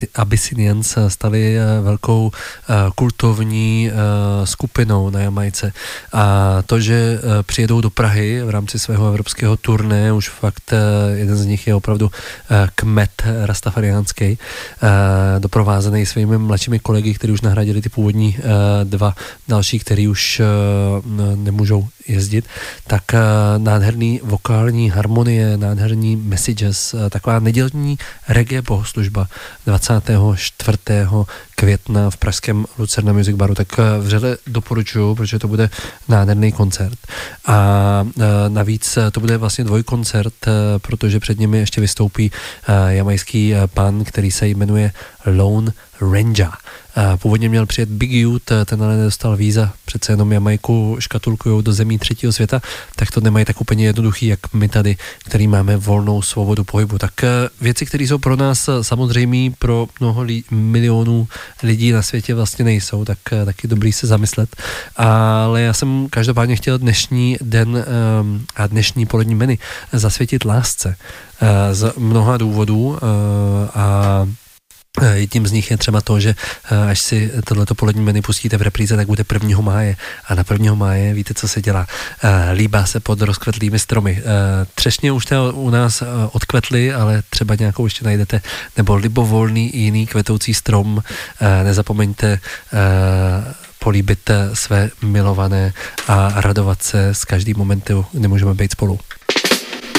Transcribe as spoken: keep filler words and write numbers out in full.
Abyssinians stali velkou kultovní skupinou na Jamajce. A to, že přijedou do Prahy v rámci svého evropského turné, už fakt jeden z nich je opravdu kmet rastafariánský, doprovázený svými mladšími kolegy, kteří už nahradili ty původní dva další, který už nemůžou jezdit, tak nádherný vokální harmonie, nádherný messages, taková nedělní reggae bohoslužba dvacátého čtvrtého května v pražském Lucerna Music Baru, tak vřele doporučuju, protože to bude nádherný koncert. A navíc to bude vlastně dvojkoncert, protože před nimi ještě vystoupí jamajský pán, který se jmenuje Lone Ranger. Původně měl přijet Big Youth, ten ale nedostal víza, přece jenom Jamajku škatulkujou do zemí třetího světa, tak to nemají tak úplně jednoduchý, jak my tady, který máme volnou svobodu pohybu. Tak věci, které jsou pro nás samozřejmé, pro mnoho li- milionů lidí na světě vlastně nejsou, tak taky dobrý se zamyslet. Ale já jsem každopádně chtěl dnešní den a dnešní polední menu zasvětit lásce z mnoha důvodů a jedním z nich je třeba to, že až si tohleto polední menu pustíte v repríze, tak bude prvního máje. A na prvního máje víte, co se dělá. Líbá se pod rozkvetlými stromy. Třešně už u nás odkvetly, ale třeba nějakou ještě najdete. Nebo libovolný jiný kvetoucí strom. Nezapomeňte políbit své milované a radovat se z každý momentu, kdy můžeme být spolu.